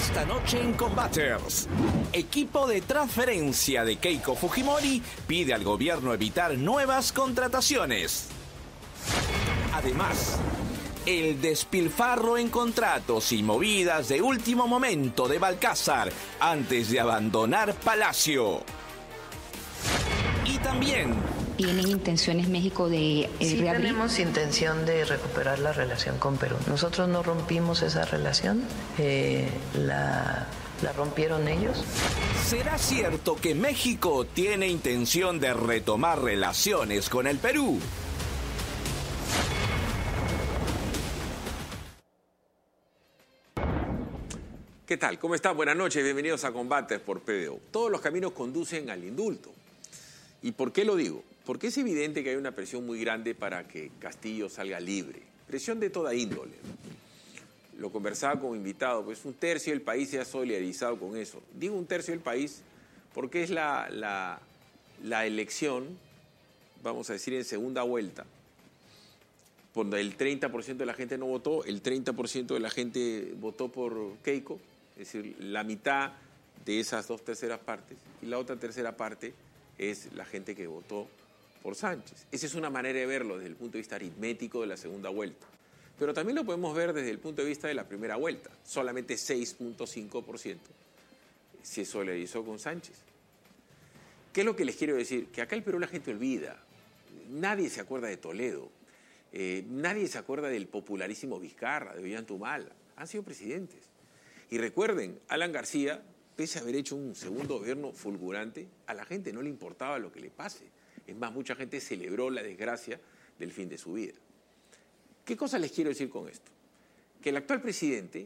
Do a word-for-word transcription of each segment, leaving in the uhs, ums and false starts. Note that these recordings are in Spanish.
Esta noche en Combaters, equipo de transferencia de Keiko Fujimori pide al gobierno evitar nuevas contrataciones. Además, el despilfarro en contratos y movidas de último momento de Balcázar antes de abandonar Palacio. Y también... ¿Tienen intenciones México de eh, sí, reabrir? Tenemos intención de recuperar la relación con Perú. Nosotros no rompimos esa relación, eh, la, la rompieron ellos. ¿Será cierto que México tiene intención de retomar relaciones con el Perú? ¿Qué tal? ¿Cómo están? Buenas noches, bienvenidos a Combates por P B O. Todos los caminos conducen al indulto. ¿Y por qué lo digo? Porque es evidente que hay una presión muy grande para que Castillo salga libre. Presión de toda índole. Lo conversaba con un invitado, pues un tercio del país se ha solidarizado con eso. Digo un tercio del país porque es la, la, la elección, vamos a decir, en segunda vuelta, donde el treinta por ciento de la gente no votó, el treinta por ciento de la gente votó por Keiko, es decir, la mitad de esas dos terceras partes, y la otra tercera parte es la gente que votó por Sánchez. Esa es una manera de verlo desde el punto de vista aritmético de la segunda vuelta. Pero también lo podemos ver desde el punto de vista de la primera vuelta. Solamente seis punto cinco por ciento se solidarizó con Sánchez. ¿Qué es lo que les quiero decir? Que acá en el Perú la gente olvida. Nadie se acuerda de Toledo. Eh, nadie se acuerda del popularísimo Vizcarra, de Ollantumala. Han sido presidentes. Y recuerden, Alan García, pese a haber hecho un segundo gobierno fulgurante, a la gente no le importaba lo que le pase. Es más, mucha gente celebró la desgracia del fin de su vida. ¿Qué cosa les quiero decir con esto? Que el actual presidente,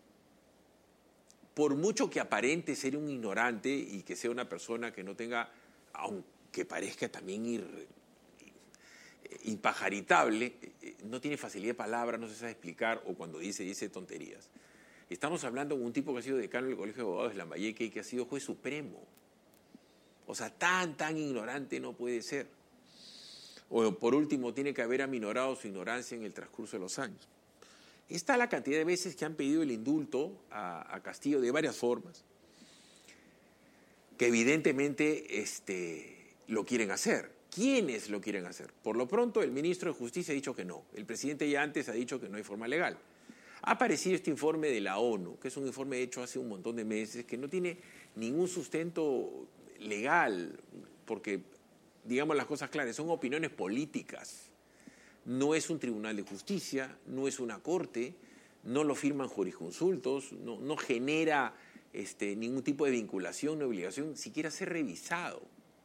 por mucho que aparente ser un ignorante y que sea una persona que no tenga, aunque parezca también ir, impajaritable, no tiene facilidad de palabra, no se sabe explicar, o cuando dice, dice tonterías. Estamos hablando de un tipo que ha sido decano del Colegio de Abogados de Lambayeque y que ha sido juez supremo. O sea, tan, tan ignorante no puede ser. O por último, tiene que haber aminorado su ignorancia en el transcurso de los años. Está la cantidad de veces que han pedido el indulto a, a Castillo de varias formas, que evidentemente este, lo quieren hacer. ¿Quiénes lo quieren hacer? Por lo pronto, el ministro de Justicia ha dicho que no. El presidente ya antes ha dicho que no hay forma legal. Ha aparecido este informe de la ONU, que es un informe hecho hace un montón de meses, que no tiene ningún sustento legal, porque, digamos las cosas claras, son opiniones políticas. No es un tribunal de justicia, no es una corte, no lo firman jurisconsultos, no, no genera este, ningún tipo de vinculación ni obligación, siquiera ser revisado.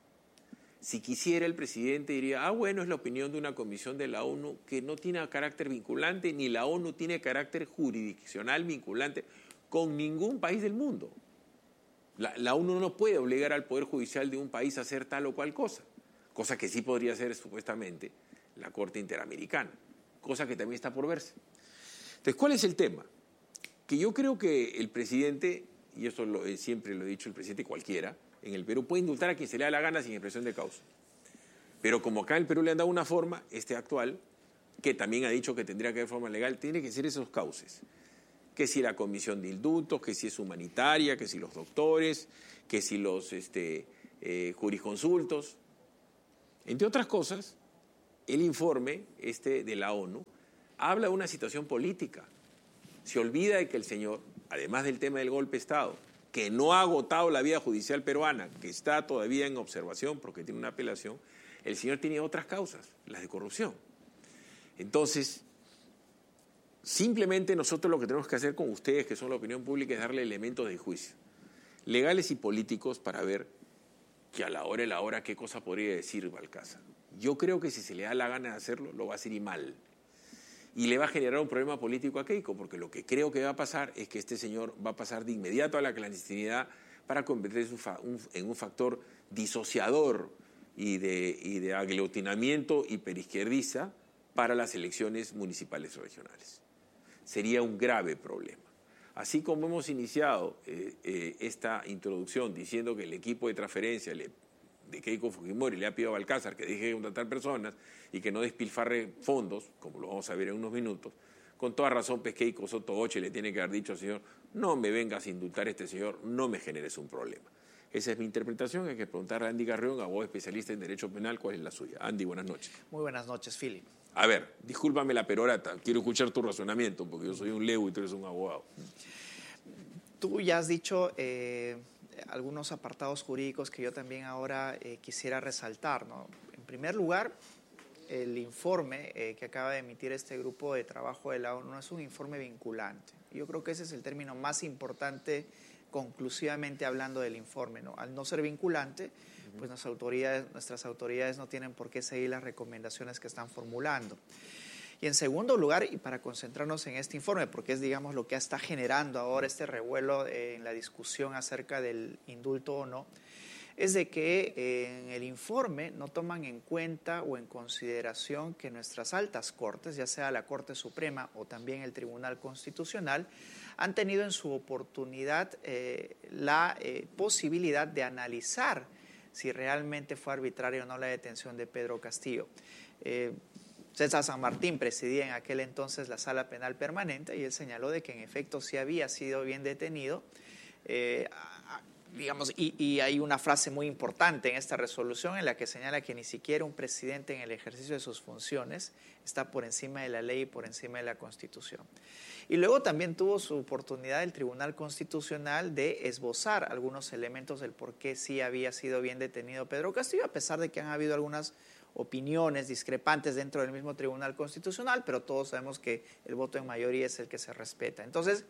Si quisiera, el presidente diría, ah, bueno, es la opinión de una comisión de la ONU que no tiene carácter vinculante, ni la ONU tiene carácter jurisdiccional vinculante con ningún país del mundo. La, la ONU no puede obligar al Poder Judicial de un país a hacer tal o cual cosa, cosa que sí podría hacer supuestamente la Corte Interamericana, cosa que también está por verse. Entonces, ¿cuál es el tema? Que yo creo que el presidente, y eso lo, siempre lo he dicho, el presidente cualquiera, en el Perú puede indultar a quien se le da la gana sin expresión de causa. Pero como acá en el Perú le han dado una forma, este actual, que también ha dicho que tendría que haber forma legal, tiene que ser esos cauces. Que si la comisión de indultos, que si es humanitaria, que si los doctores, que si los este, eh, jurisconsultos. Entre otras cosas, el informe este de la ONU habla de una situación política. Se olvida de que el señor, además del tema del golpe de Estado, que no ha agotado la vía judicial peruana, que está todavía en observación porque tiene una apelación, el señor tiene otras causas, las de corrupción. Entonces, simplemente nosotros lo que tenemos que hacer con ustedes, que son la opinión pública, es darle elementos de juicio, legales y políticos, para ver que a la hora y la hora qué cosa podría decir Balcázar. Yo creo que si se le da la gana de hacerlo, lo va a hacer y mal. Y le va a generar un problema político a Keiko, porque lo que creo que va a pasar es que este señor va a pasar de inmediato a la clandestinidad para convertirse en un factor disociador y de, y de aglutinamiento hiperizquierdiza para las elecciones municipales o regionales. Sería un grave problema. Así como hemos iniciado eh, eh, esta introducción diciendo que el equipo de transferencia le, de Keiko Fujimori le ha pedido a Balcázar que deje de contratar personas y que no despilfarre fondos, como lo vamos a ver en unos minutos, con toda razón Pesqueico Soto Oche le tiene que haber dicho al señor, no me vengas a indultar a este señor, no me generes un problema. Esa es mi interpretación, hay que preguntarle a Andy Carrión, abogado especialista en Derecho Penal, cuál es la suya. Andy, buenas noches. Muy buenas noches, Philip. A ver, discúlpame la perorata, quiero escuchar tu razonamiento, porque yo soy un lego y tú eres un abogado. Tú ya has dicho eh, algunos apartados jurídicos que yo también ahora eh, quisiera resaltar, ¿no? En primer lugar, el informe eh, que acaba de emitir este grupo de trabajo de la ONU es un informe vinculante. Yo creo que ese es el término más importante conclusivamente hablando del informe, ¿no? Al no ser vinculante, pues nuestras autoridades, nuestras autoridades no tienen por qué seguir las recomendaciones que están formulando. Y en segundo lugar, y para concentrarnos en este informe, porque es, digamos, lo que está generando ahora este revuelo en la discusión acerca del indulto o no, es de que eh, en el informe no toman en cuenta o en consideración que nuestras altas cortes, ya sea la Corte Suprema o también el Tribunal Constitucional, han tenido en su oportunidad eh, la eh, posibilidad de analizar si realmente fue arbitraria o no la detención de Pedro Castillo. Eh, César San Martín presidía en aquel entonces la Sala Penal Permanente y él señaló de que en efecto sí había sido bien detenido. Eh, digamos, y, y hay una frase muy importante en esta resolución en la que señala que ni siquiera un presidente en el ejercicio de sus funciones está por encima de la ley y por encima de la Constitución. Y luego también tuvo su oportunidad el Tribunal Constitucional de esbozar algunos elementos del por qué sí había sido bien detenido Pedro Castillo, a pesar de que han habido algunas opiniones discrepantes dentro del mismo Tribunal Constitucional, pero todos sabemos que el voto en mayoría es el que se respeta. Entonces,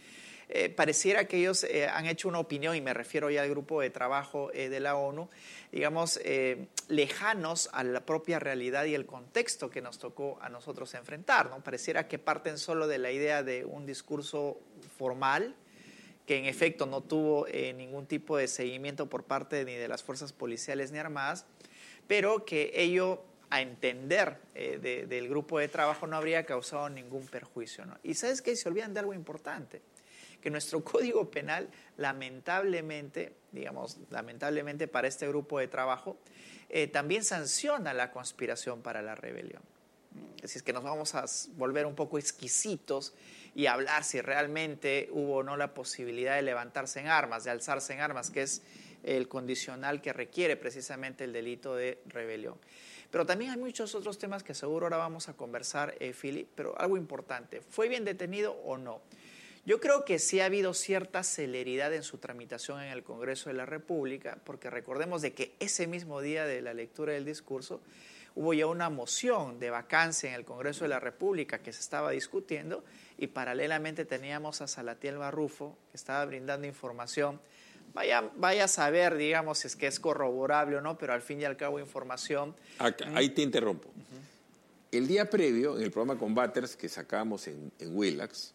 Eh, pareciera que ellos eh, han hecho una opinión, y me refiero ya al grupo de trabajo eh, de la ONU, digamos, eh, lejanos a la propia realidad y el contexto que nos tocó a nosotros enfrentar, ¿no? Pareciera que parten solo de la idea de un discurso formal, que en efecto no tuvo eh, ningún tipo de seguimiento por parte ni de las fuerzas policiales ni armadas, pero que ello, a entender eh, de, del grupo de trabajo, no habría causado ningún perjuicio, ¿no? Y ¿sabes qué? Se olvidan de algo importante, que nuestro Código Penal, lamentablemente, digamos, lamentablemente para este grupo de trabajo, eh, también sanciona la conspiración para la rebelión. Así es que nos vamos a volver un poco exquisitos y hablar si realmente hubo o no la posibilidad de levantarse en armas, de alzarse en armas, que es el condicional que requiere precisamente el delito de rebelión. Pero también hay muchos otros temas que seguro ahora vamos a conversar, eh, Philip, pero algo importante, ¿fue bien detenido o no? Yo creo que sí ha habido cierta celeridad en su tramitación en el Congreso de la República, porque recordemos de que ese mismo día de la lectura del discurso hubo ya una moción de vacancia en el Congreso de la República que se estaba discutiendo, y paralelamente teníamos a Salatiel Marrufo, que estaba brindando información. Vaya, vaya a saber, digamos, si es que es corroborable o no, pero al fin y al cabo información. Acá, ahí te interrumpo. Uh-huh. El día previo, en el programa Combaters que sacamos en, en Willax,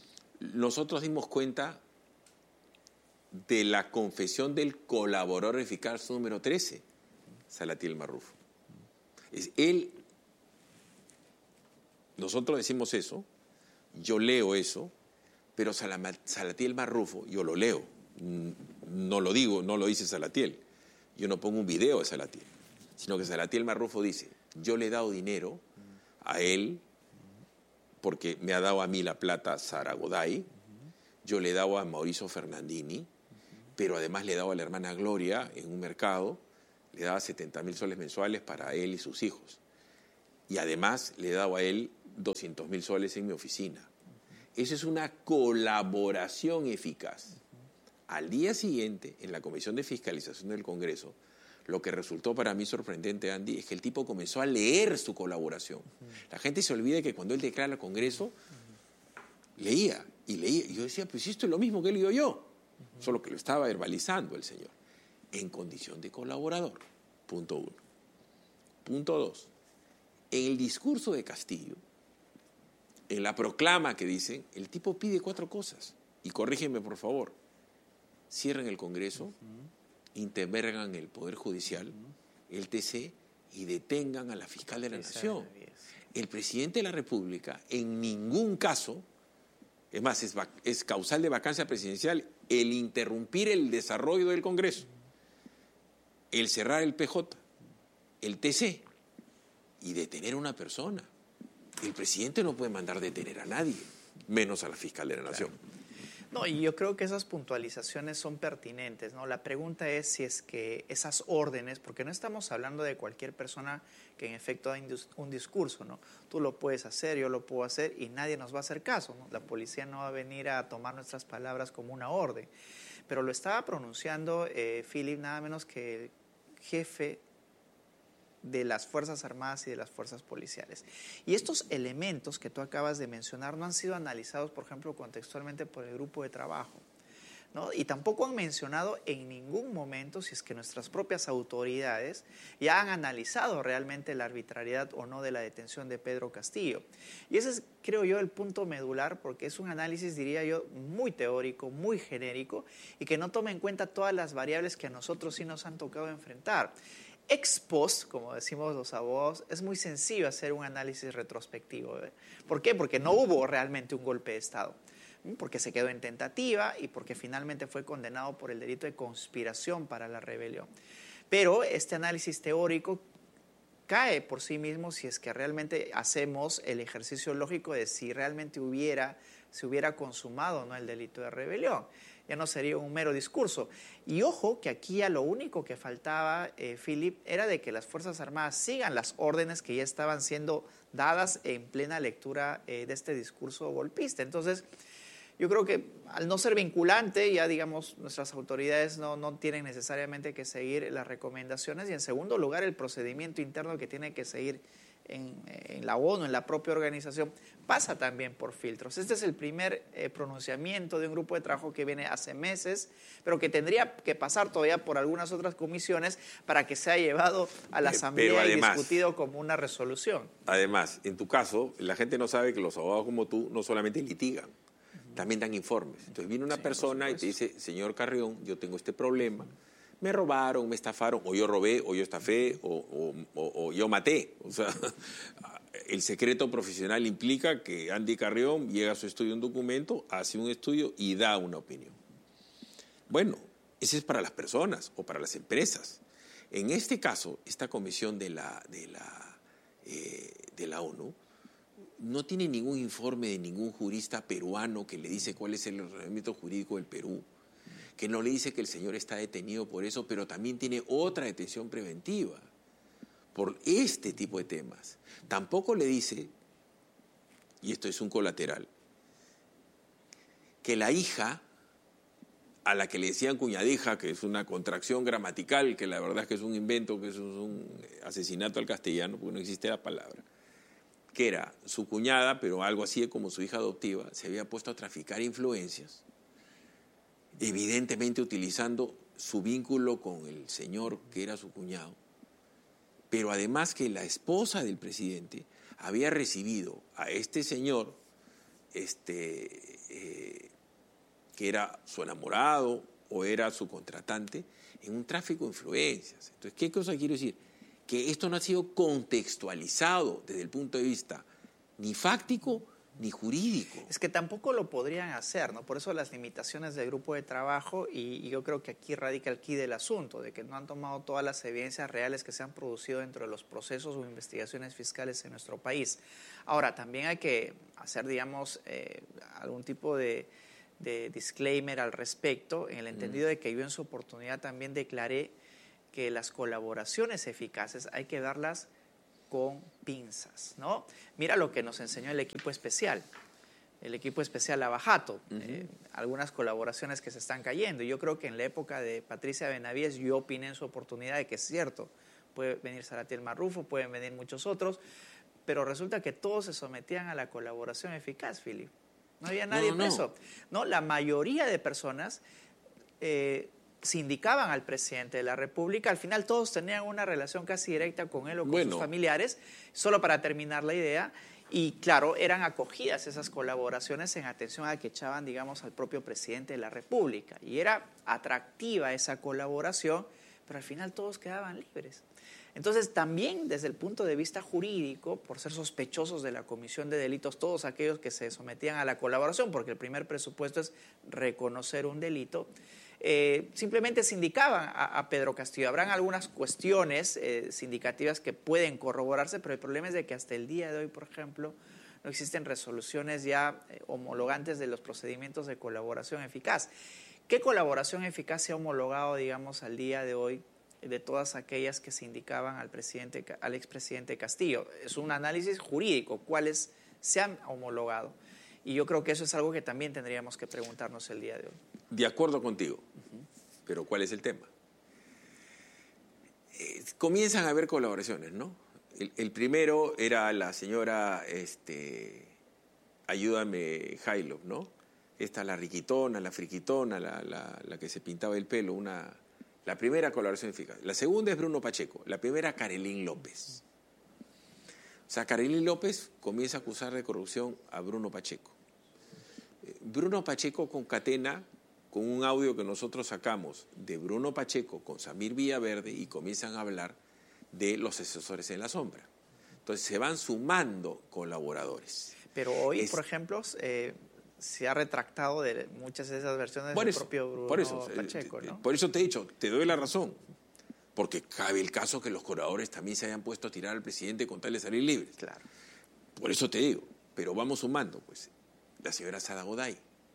nosotros dimos cuenta de la confesión del colaborador eficaz número trece, Salatiel Marrufo. Es él, nosotros decimos eso, yo leo eso, pero Salatiel Marrufo, yo lo leo, no lo digo, no lo dice Salatiel, yo no pongo un video de Salatiel, sino que Salatiel Marrufo dice, yo le he dado dinero a él, porque me ha dado a mí la plata Sara Goday, yo le he dado a Mauricio Fernandini, pero además le he dado a la hermana Gloria en un mercado, le daba setenta mil soles mensuales para él y sus hijos. Y además le he dado a él doscientos mil soles en mi oficina. Eso es una colaboración eficaz. Al día siguiente, en la Comisión de Fiscalización del Congreso, lo que resultó para mí sorprendente, Andy, es que el tipo comenzó a leer su colaboración. Uh-huh. La gente se olvida que cuando él declara al Congreso, uh-huh. leía y leía. Y yo decía, pues esto es lo mismo que he leído yo, uh-huh. solo que lo estaba verbalizando el señor, en condición de colaborador. Punto uno. Punto dos. En el discurso de Castillo, en la proclama que dicen, el tipo pide cuatro cosas. Y corrígeme, por favor. Cierren el Congreso, uh-huh. intervengan el Poder Judicial, el T C, y detengan a la fiscal de la Nación. El presidente de la República, en ningún caso, es más, es, es causal de vacancia presidencial el interrumpir el desarrollo del Congreso, el cerrar el P J, el T C, y detener a una persona. el presidente no puede mandar detener a nadie, menos a la fiscal de la Nación. Claro. No, y yo creo que esas puntualizaciones son pertinentes, ¿no? La pregunta es si es que esas órdenes, porque no estamos hablando de cualquier persona que en efecto da un discurso, ¿no? Tú lo puedes hacer, yo lo puedo hacer y nadie nos va a hacer caso, ¿no? La policía no va a venir a tomar nuestras palabras como una orden. Pero lo estaba pronunciando, eh, Philip, nada menos que el jefe de las Fuerzas Armadas y de las Fuerzas Policiales. Y estos elementos que tú acabas de mencionar no han sido analizados, por ejemplo, contextualmente por el grupo de trabajo, ¿no? Y tampoco han mencionado en ningún momento si es que nuestras propias autoridades ya han analizado realmente la arbitrariedad o no de la detención de Pedro Castillo. Y ese es, creo yo, el punto medular, porque es un análisis, diría yo, muy teórico, muy genérico, y que no toma en cuenta todas las variables que a nosotros sí nos han tocado enfrentar. Ex post, como decimos los abogados, es muy sencillo hacer un análisis retrospectivo. ¿eh? ¿Por qué? Porque no hubo realmente un golpe de Estado, porque se quedó en tentativa y porque finalmente fue condenado por el delito de conspiración para la rebelión. Pero este análisis teórico cae por sí mismo si es que realmente hacemos el ejercicio lógico de si realmente hubiera, se hubiera consumado, ¿no?, el delito de rebelión. Ya no sería un mero discurso. Y ojo que aquí ya lo único que faltaba, eh, Philip, era de que las Fuerzas Armadas sigan las órdenes que ya estaban siendo dadas en plena lectura eh, de este discurso golpista. Entonces, yo creo que al no ser vinculante, ya digamos, nuestras autoridades no, no tienen necesariamente que seguir las recomendaciones. Y en segundo lugar, el procedimiento interno que tiene que seguir en, en la ONU, en la propia organización, pasa también por filtros. Este es el primer eh, pronunciamiento de un grupo de trabajo que viene hace meses, pero que tendría que pasar todavía por algunas otras comisiones para que sea llevado a la Asamblea además, y discutido como una resolución. Además, en tu caso, la gente no sabe que los abogados como tú no solamente litigan, uh-huh. también dan informes. Entonces viene una sí, persona y te dice, señor Carrión, yo tengo este problema, me robaron, me estafaron, o yo robé, o yo estafé, o, o, o, o yo maté. O sea, el secreto profesional implica que Andy Carrión llega a su estudio un documento, hace un estudio y da una opinión. Bueno, ese es para las personas o para las empresas. En este caso, esta comisión de la, de la, eh, de la ONU no tiene ningún informe de ningún jurista peruano que le dice cuál es el ordenamiento jurídico del Perú, que no le dice que el señor está detenido por eso, pero también tiene otra detención preventiva por este tipo de temas. Tampoco le dice, y esto es un colateral, que la hija, a la que le decían cuñadija, que es una contracción gramatical, que la verdad es que es un invento, que es un asesinato al castellano, porque no existe la palabra, que era su cuñada, pero algo así como su hija adoptiva, se había puesto a traficar influencias, evidentemente utilizando su vínculo con el señor que era su cuñado, pero además que la esposa del presidente había recibido a este señor, este, eh, que era su enamorado o era su contratante, en un tráfico de influencias. Entonces, ¿qué cosa quiero decir? Que esto no ha sido contextualizado desde el punto de vista ni fáctico ni jurídico. Es que tampoco lo podrían hacer, ¿no? Por eso las limitaciones del grupo de trabajo, y, y yo creo que aquí radica el quid del asunto, de que no han tomado todas las evidencias reales que se han producido dentro de los procesos o investigaciones fiscales en nuestro país. Ahora, también hay que hacer, digamos, eh, algún tipo de, de disclaimer al respecto, en el entendido mm. de que yo en su oportunidad también declaré que las colaboraciones eficaces hay que darlas con pinzas, ¿no? Mira lo que nos enseñó el equipo especial, el equipo especial Lavajato, uh-huh. eh, algunas colaboraciones que se están cayendo. Yo creo que en la época de Patricia Benavides yo opiné en su oportunidad de que es cierto, puede venir Saratiel Marrufo, pueden venir muchos otros, pero resulta que todos se sometían a la colaboración eficaz, Philip. No había nadie no, no. preso. No, la mayoría de personas eh, sindicaban al presidente de la República. Al final todos tenían una relación casi directa con él o con bueno. sus familiares, solo para terminar la idea. Y claro, eran acogidas esas colaboraciones en atención a que echaban, digamos, al propio presidente de la República. Y era atractiva esa colaboración, pero al final todos quedaban libres. Entonces, también desde el punto de vista jurídico, por ser sospechosos de la comisión de delitos, todos aquellos que se sometían a la colaboración, porque el primer presupuesto es reconocer un delito, eh, simplemente sindicaban a, a Pedro Castillo. Habrán algunas cuestiones eh, sindicativas que pueden corroborarse, pero el problema es de que hasta el día de hoy, por ejemplo, no existen resoluciones ya eh, homologantes de los procedimientos de colaboración eficaz. ¿Qué colaboración eficaz se ha homologado, digamos, al día de hoy de todas aquellas que se indicaban al presidente, al expresidente Castillo? Es un análisis jurídico, cuáles se han homologado. Y yo creo que eso es algo que también tendríamos que preguntarnos el día de hoy. De acuerdo contigo, uh-huh. Pero ¿cuál es el tema? Eh, comienzan a haber colaboraciones, ¿no? El, el primero era la señora, este, ayúdame, Jailov, ¿no? Esta, la riquitona, la friquitona, la, la, la que se pintaba el pelo, una... La primera, colaboración eficaz. La segunda es Bruno Pacheco. La primera, Carolyn López. O sea, Carolyn López comienza a acusar de corrupción a Bruno Pacheco. Bruno Pacheco concatena con un audio que nosotros sacamos de Bruno Pacheco con Samir Villaverde y comienzan a hablar de los asesores en la sombra. Entonces se van sumando colaboradores. Pero hoy, es, por ejemplo... Eh... se ha retractado de muchas de esas versiones del eso, propio Bruno por eso, Pacheco, ¿no? Por eso te he dicho, te doy la razón, porque cabe el caso que los colaboradores también se hayan puesto a tirar al presidente con tal de salir libres. Claro. Por eso te digo, pero vamos sumando, pues, la señora Sada Goday,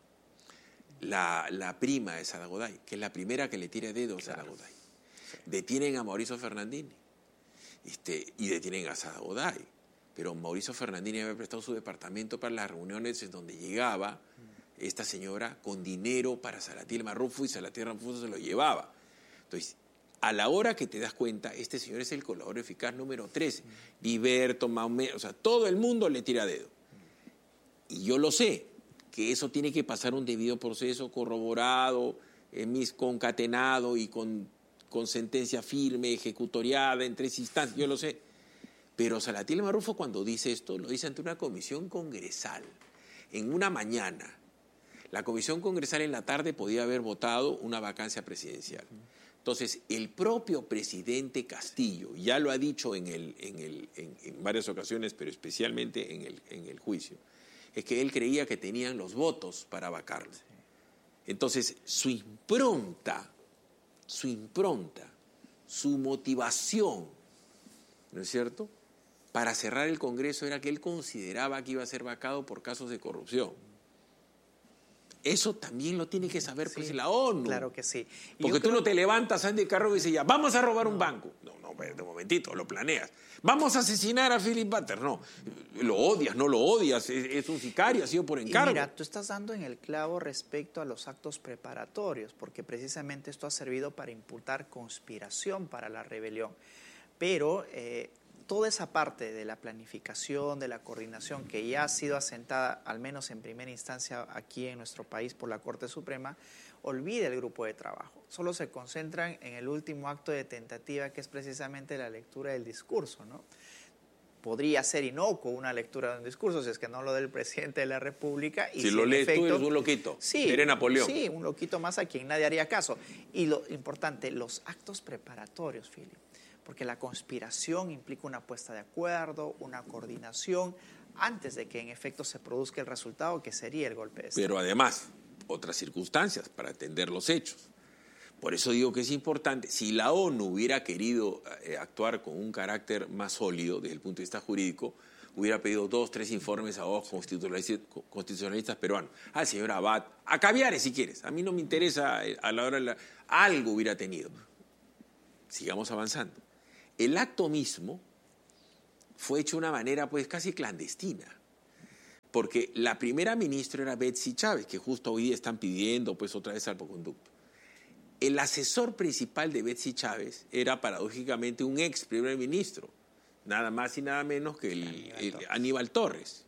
la, la prima de Sada Goday, que es la primera que le tira dedos claro. a Sada Goday. Sí. Detienen a Mauricio Fernandini este, y detienen a Sada Goday. Pero Mauricio Fernandini había prestado su departamento para las reuniones en donde llegaba esta señora con dinero para Salatiel Marrufo y Salatiel Marrufo se lo llevaba. Entonces, a la hora que te das cuenta, este señor es el colaborador eficaz número trece. Viverto, Maumé, o sea, todo el mundo le tira dedo. Y yo lo sé, que eso tiene que pasar un debido proceso corroborado, emis, concatenado y con, con sentencia firme, ejecutoriada en tres instancias, yo lo sé. Pero Salatiel Marrufo cuando dice esto, lo dice ante una comisión congresal, en una mañana. La comisión congresal en la tarde podía haber votado una vacancia presidencial. Entonces, el propio presidente Castillo, ya lo ha dicho en, el, en, el, en, en varias ocasiones, pero especialmente en el, en el juicio, es que él creía que tenían los votos para vacarlo. Entonces, su impronta, su impronta, su motivación, ¿no es cierto?, para cerrar el Congreso era que él consideraba que iba a ser vacado por casos de corrupción. Eso también lo tiene que saber sí, pues la ONU. Claro que sí. Y Porque tú no te levantas, Andy Carro, y dices ya, vamos a robar no. un banco. No, no, de momentito, lo planeas. Vamos a asesinar a Philip Butter. No, lo odias, no lo odias, es, es un sicario, ha sido por encargo. Y mira, tú estás dando en el clavo respecto a los actos preparatorios, porque precisamente esto ha servido para imputar conspiración para la rebelión. Pero... Eh, toda esa parte de la planificación, de la coordinación que ya ha sido asentada, al menos en primera instancia aquí en nuestro país por la Corte Suprema, olvida el grupo de trabajo. Solo se concentran en el último acto de tentativa, que es precisamente la lectura del discurso, ¿no? Podría ser inocuo una lectura de un discurso, si es que no lo del presidente de la República. Y si, si lo lees efecto, tú, eres un loquito. Sí, eres Napoleón. Sí, un loquito más a quien nadie haría caso. Y lo importante, los actos preparatorios, Philip. Porque la conspiración implica una puesta de acuerdo, una coordinación, antes de que en efecto se produzca el resultado que sería el golpe de Estado. Pero además, otras circunstancias para atender los hechos. Por eso digo que es importante, si la ONU hubiera querido eh, actuar con un carácter más sólido desde el punto de vista jurídico, hubiera pedido dos, tres informes a dos constitucionalistas, constitucionalistas peruanos, al señor Abad, a Caviares si quieres, a mí no me interesa a la hora de la... algo hubiera tenido. Sigamos avanzando. El acto mismo fue hecho de una manera pues casi clandestina, porque la primera ministra era Betsy Chávez, que justo hoy día están pidiendo pues otra vez salvoconducto. El asesor principal de Betsy Chávez era paradójicamente un ex primer ministro, nada más y nada menos que el Aníbal, el Torres. Aníbal Torres.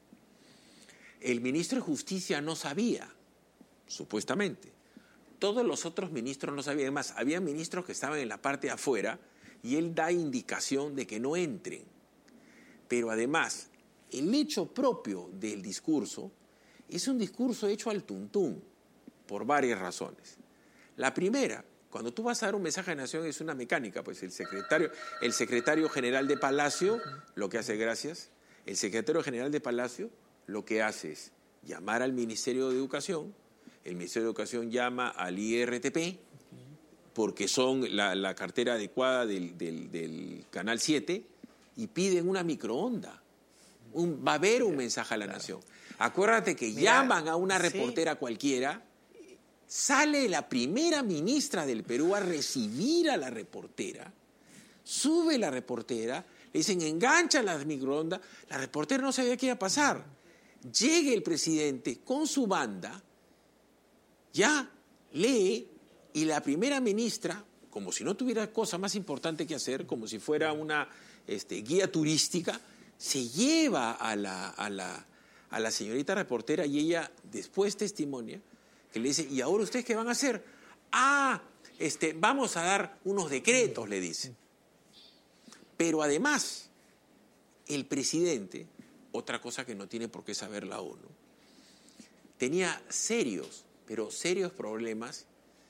El ministro de Justicia no sabía, supuestamente. Todos los otros ministros no sabían. Además, había ministros que estaban en la parte de afuera y él da indicación de que no entren. Pero además, el hecho propio del discurso es un discurso hecho al tuntún, por varias razones. La primera Cuando tú vas a dar un mensaje de nación es una mecánica, pues el secretario, el secretario general de Palacio lo que hace, gracias, el secretario general de Palacio lo que hace es llamar al Ministerio de Educación, el Ministerio de Educación llama al I R T P, porque son la, la cartera adecuada del, del, del Canal siete, y piden una microonda. Un, va a haber un mensaje a la claro. nación. Acuérdate que Mira, llaman a una reportera sí. cualquiera, sale la primera ministra del Perú a recibir a la reportera, sube la reportera, le dicen engancha las microondas, la reportera no sabía qué iba a pasar. Llega el presidente con su banda, ya lee, y la primera ministra, como si no tuviera cosa más importante que hacer, como si fuera una este, guía turística, se lleva a la, a, la, a la señorita reportera y ella después testimonia que le dice, ¿y ahora ustedes qué van a hacer? Ah, este, vamos a dar unos decretos, le dice. Pero además, el presidente, otra cosa que no tiene por qué saber la ONU, tenía serios, pero serios problemas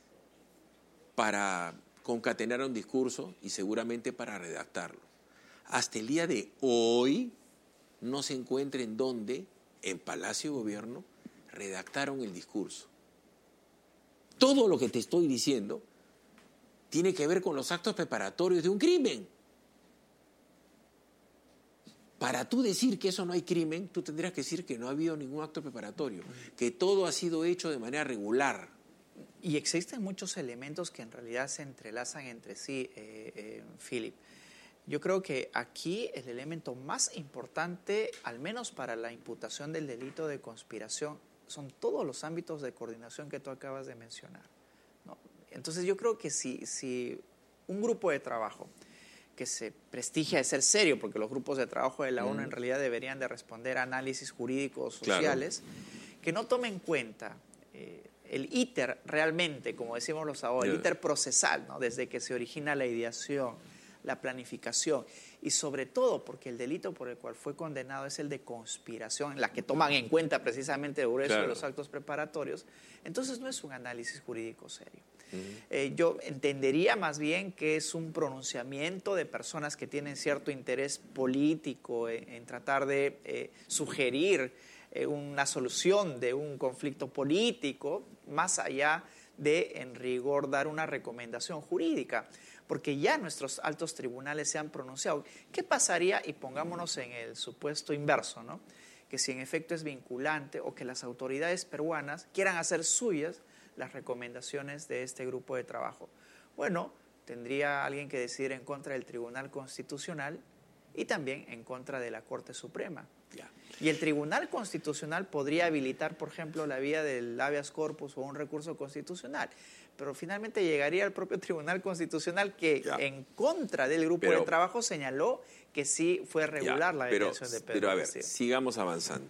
para concatenar un discurso y seguramente para redactarlo. Hasta el día de hoy no se encuentra en dónde, en Palacio de Gobierno, redactaron el discurso. Todo lo que te estoy diciendo tiene que ver con los actos preparatorios de un crimen. Para tú decir que eso no hay crimen, tú tendrías que decir que no ha habido ningún acto preparatorio, que todo ha sido hecho de manera regular. Y existen muchos elementos que en realidad se entrelazan entre sí, eh, eh, Philip. Yo creo que aquí el elemento más importante, al menos para la imputación del delito de conspiración, son todos los ámbitos de coordinación que tú acabas de mencionar, ¿no? Entonces yo creo que si, si un grupo de trabajo que se prestigia de ser serio, porque los grupos de trabajo de la ONU mm. en realidad deberían de responder a análisis jurídicos sociales, claro. que no tomen en cuenta eh, el íter realmente, como decimos los ahora, el íter procesal, ¿no? Desde que se origina la ideación, la planificación, y sobre todo porque el delito por el cual fue condenado es el de conspiración, la que toman en cuenta precisamente el grueso claro. de los actos preparatorios, entonces no es un análisis jurídico serio. Uh-huh. Eh, yo entendería más bien que es un pronunciamiento de personas que tienen cierto interés político en, en tratar de eh, sugerir eh, una solución de un conflicto político, más allá de, en rigor, dar una recomendación jurídica. Porque ya nuestros altos tribunales se han pronunciado. ¿Qué pasaría, y pongámonos en el supuesto inverso, ¿no? Que si en efecto es vinculante o que las autoridades peruanas quieran hacer suyas las recomendaciones de este grupo de trabajo? Bueno, tendría alguien que decidir en contra del Tribunal Constitucional y también en contra de la Corte Suprema. Ya. Y el Tribunal Constitucional podría habilitar, por ejemplo, la vía del habeas corpus o un recurso constitucional. Pero finalmente llegaría al propio Tribunal Constitucional que ya. en contra del grupo pero, de trabajo señaló que sí fue regular ya, la detención de Pedro Pero a ver, Castillo. Sigamos avanzando.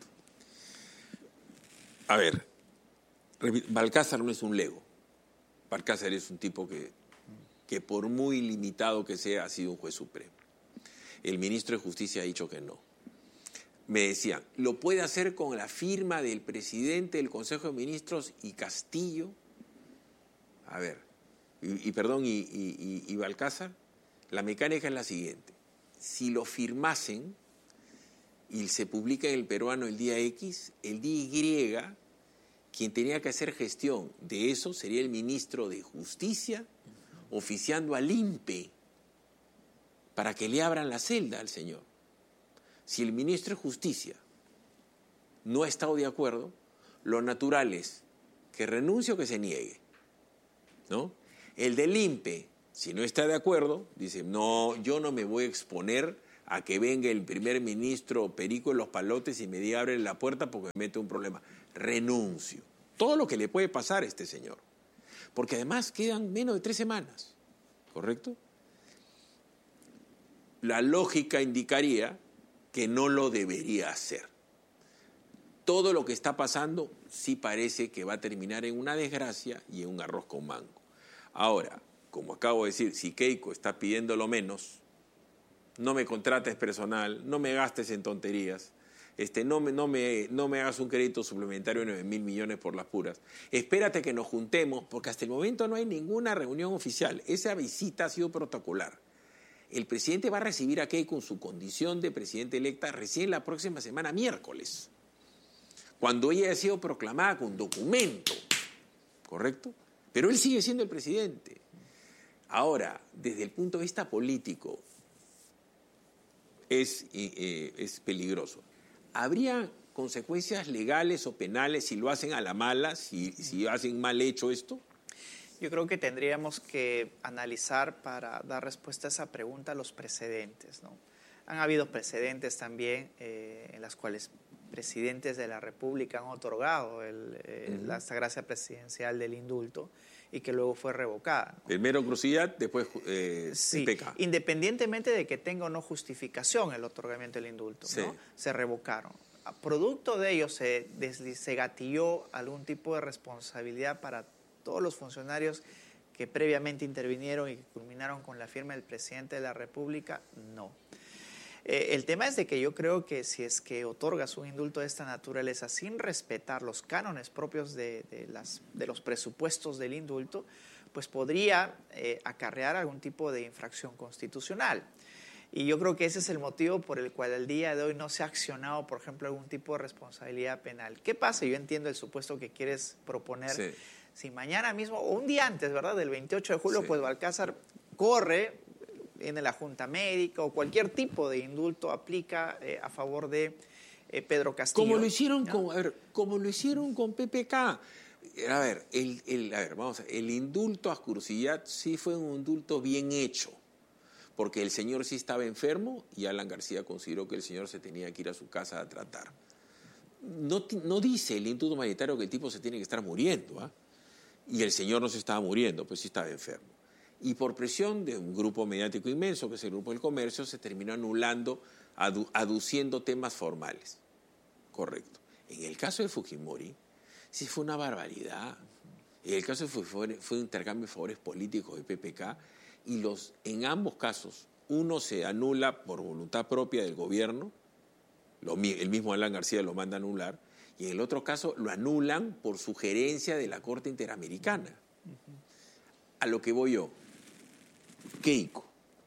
A ver, Balcázar no es un lego. Balcázar es un tipo que, que por muy limitado que sea, ha sido un juez supremo. El ministro de Justicia ha dicho que no. Me decían, ¿lo puede hacer con la firma del presidente del Consejo de Ministros y Castillo? A ver, y, y perdón, y, y, y Balcázar, la mecánica es la siguiente. Si lo firmasen y se publica en el peruano el día X, el día Y, quien tenía que hacer gestión de eso sería el ministro de Justicia, oficiando al I N P E para que le abran la celda al señor. Si el ministro de Justicia no ha estado de acuerdo, lo natural es que renuncie o que se niegue, ¿no? El del I N P E, si no está de acuerdo, dice, no, yo no me voy a exponer a que venga el primer ministro Perico en los Palotes y me diga abre la puerta porque me mete un problema. Renuncio. Todo lo que le puede pasar a este señor. Porque además quedan menos de tres semanas, ¿correcto? La lógica indicaría que no lo debería hacer. Todo lo que está pasando sí parece que va a terminar en una desgracia y en un arroz con mango. Ahora, como acabo de decir, si Keiko está pidiendo lo menos, no me contrates personal, no me gastes en tonterías, este, no, me, no, me, no me hagas un crédito suplementario de nueve mil millones por las puras. Espérate que nos juntemos, porque hasta el momento no hay ninguna reunión oficial. Esa visita ha sido protocolar. El presidente va a recibir a Keiko en su condición de presidente electa recién la próxima semana, miércoles, cuando ella ha sido proclamada con documento, ¿correcto? Pero él sigue siendo el presidente. Ahora, desde el punto de vista político, es, eh, es peligroso. ¿Habría consecuencias legales o penales si lo hacen a la mala, si, si hacen mal hecho esto? Yo creo que tendríamos que analizar para dar respuesta a esa pregunta los precedentes, ¿no? Han habido precedentes también eh, en las cuales presidentes de la República han otorgado el, eh, uh-huh. la, esta gracia presidencial del indulto y que luego fue revocada, ¿no? Primero Crucillat, después eh, sí, P K. Independientemente de que tenga o no justificación el otorgamiento del indulto, sí. ¿no? Se revocaron. Producto de ello se, se gatilló algún tipo de responsabilidad para todos los funcionarios que previamente intervinieron y que culminaron con la firma del presidente de la República, no. Eh, el tema es de que yo creo que si es que otorgas un indulto de esta naturaleza sin respetar los cánones propios de, de, las, de los presupuestos del indulto, pues podría eh, acarrear algún tipo de infracción constitucional. Y yo creo que ese es el motivo por el cual al día de hoy no se ha accionado, por ejemplo, algún tipo de responsabilidad penal. ¿Qué pasa? Yo entiendo el supuesto que quieres proponer. Sí. Si mañana mismo, o un día antes, ¿verdad?, del veintiocho de julio, sí. pues Balcázar corre en la Junta Médica o cualquier tipo de indulto aplica eh, a favor de eh, Pedro Castillo. Como lo hicieron, ¿no? con, a ver, como lo hicieron con P P K. A ver, el, el, a ver, vamos a ver, el indulto a Crucillat sí fue un indulto bien hecho, porque el señor sí estaba enfermo y Alan García consideró que el señor se tenía que ir a su casa a tratar. No, no dice el indulto humanitario que el tipo se tiene que estar muriendo, ¿ah? ¿eh? Y el señor no se estaba muriendo, pues sí estaba enfermo. Y por presión de un grupo mediático inmenso, que es el Grupo del Comercio, se terminó anulando, adu aduciendo temas formales. Correcto. En el caso de Fujimori, sí fue una barbaridad. En el caso de Fujimori fue un intercambio de favores políticos de P P K, y los, en ambos casos, uno se anula por voluntad propia del gobierno, lo, el mismo Alan García lo manda a anular, y en el otro caso lo anulan por sugerencia de la Corte Interamericana. Uh-huh. A lo que voy yo, Keiko.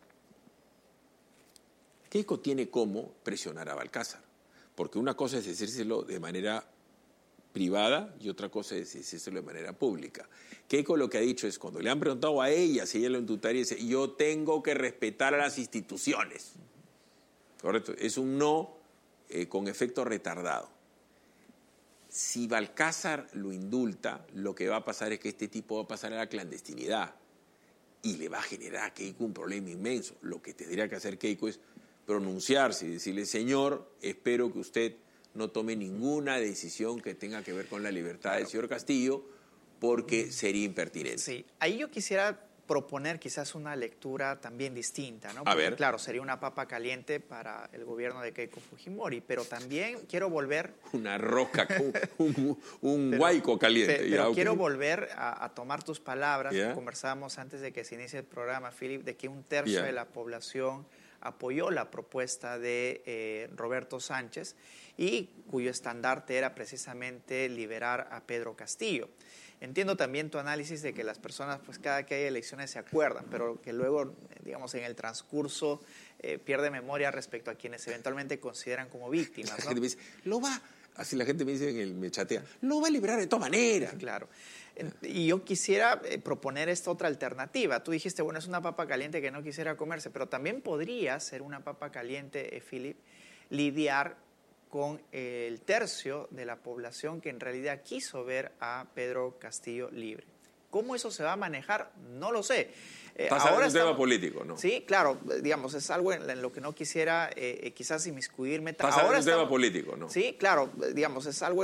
Keiko tiene cómo presionar a Balcázar, porque una cosa es decírselo de manera privada y otra cosa es decírselo de manera pública. Keiko lo que ha dicho es, cuando le han preguntado a ella si ella lo indultaría, dice, yo tengo que respetar a las instituciones. Correcto, es un no eh, con efecto retardado. Si Balcázar lo indulta, lo que va a pasar es que este tipo va a pasar a la clandestinidad y le va a generar a Keiko un problema inmenso. Lo que tendría que hacer Keiko es pronunciarse y decirle, señor, espero que usted no tome ninguna decisión que tenga que ver con la libertad del señor Castillo, porque sería impertinente. Sí, ahí yo quisiera proponer quizás una lectura también distinta, ¿no? A Porque, ver. claro, sería una papa caliente para el gobierno de Keiko Fujimori, pero también quiero volver... Una roca, un, un, un pero, huaico caliente. Pero, ya, pero okay. quiero volver a, a tomar tus palabras, yeah. que conversábamos antes de que se inicie el programa, Philip, de que un tercio yeah. de la población apoyó la propuesta de eh, Roberto Sánchez y cuyo estandarte era precisamente liberar a Pedro Castillo. Entiendo también tu análisis de que las personas, pues cada que hay elecciones se acuerdan, pero que luego, digamos, en el transcurso eh, pierde memoria respecto a quienes eventualmente consideran como víctimas, ¿no? La gente me dice, lo va, así la gente me dice, en el, me chatea, lo va a liberar de todas maneras. Claro. Y yo quisiera eh, proponer esta otra alternativa. Tú dijiste, bueno, es una papa caliente que no quisiera comerse, pero también podría ser una papa caliente, eh, Philip, lidiar con el tercio de la población que en realidad quiso ver a Pedro Castillo libre. ¿Cómo eso se va a manejar? No lo sé. Eh, Pasa ahora un tema político, ¿no? Sí, claro, digamos, es algo en, en lo que no quisiera eh, quizás inmiscuirme. Pasa ahora un estamos, tema político, ¿no? Sí, claro, digamos, es algo